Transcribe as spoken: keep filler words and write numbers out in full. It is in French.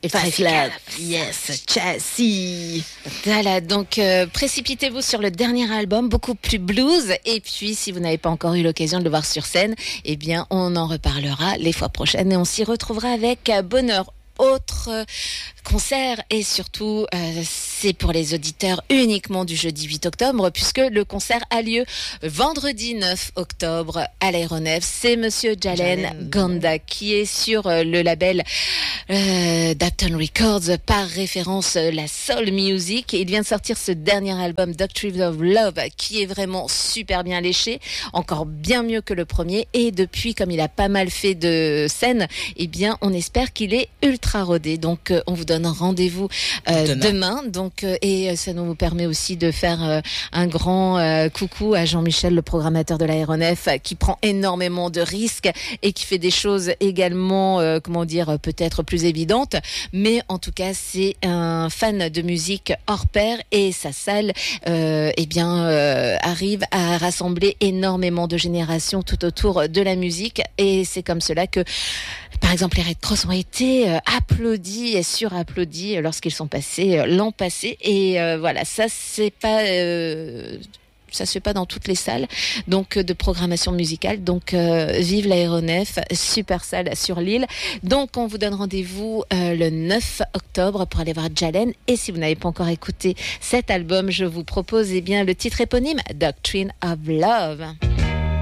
Ultra Club, yes, Chassis. Voilà, donc euh, précipitez-vous sur le dernier album, beaucoup plus blues. Et puis, si vous n'avez pas encore eu l'occasion de le voir sur scène, eh bien, on en reparlera les fois prochaines et on s'y retrouvera avec euh, bonheur. Autre euh, concert et surtout euh, c'est pour les auditeurs uniquement du jeudi huit octobre puisque le concert a lieu vendredi neuf octobre à l'Aéronef. C'est Monsieur Jalen, Jalen Ganda qui est sur euh, le label euh, Dapton Records, par référence euh, la soul music. Il vient de sortir ce dernier album Doctrine of Love qui est vraiment super bien léché, encore bien mieux que le premier, et depuis, comme il a pas mal fait de scènes, eh bien on espère qu'il est ultra rodé. Donc euh, on vous donne rendez-vous euh, demain. demain. Donc euh, et ça nous permet aussi de faire euh, un grand euh, coucou à Jean-Michel, le programmateur de l'Aéronef, qui prend énormément de risques et qui fait des choses également, euh, comment dire, peut-être plus évidentes. Mais en tout cas, c'est un fan de musique hors pair et sa salle, euh, eh bien, euh, arrive à rassembler énormément de générations tout autour de la musique. Et c'est comme cela que, par exemple, les Red Cross ont été euh, applaudis et surapplaudis lorsqu'ils sont passés euh, l'an passé. Et euh, voilà, ça c'est pas, euh, ça se fait pas dans toutes les salles, donc euh, de programmation musicale. Donc euh, vive l'Aéronef, super salle sur l'île. Donc on vous donne rendez-vous euh, le neuf octobre pour aller voir Jalen. Et si vous n'avez pas encore écouté cet album, je vous propose eh bien le titre éponyme, Doctrine of Love.